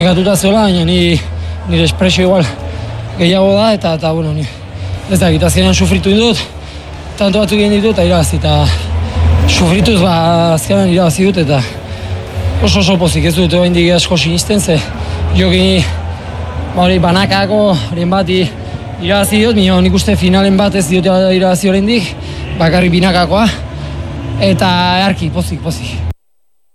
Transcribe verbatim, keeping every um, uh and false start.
Gatuta zeola, baina ni, nire espresio igual gehiago da, eta, eta bueno, ni, ez da, eta azkenean sufritu indut, tanto batzuk egin ditut, eta irabazi, eta sufrituz, ba, azkenean irabazi dut, eta oso oso pozik ez dut, egin dik asko sinisten, ze jokin, ba, hori, banakako, horien bat irabazi dut, mino, nik uste finalen bat ez dut irabazi horrein dik, bakarri binakakoa, eta earki, pozik, pozik.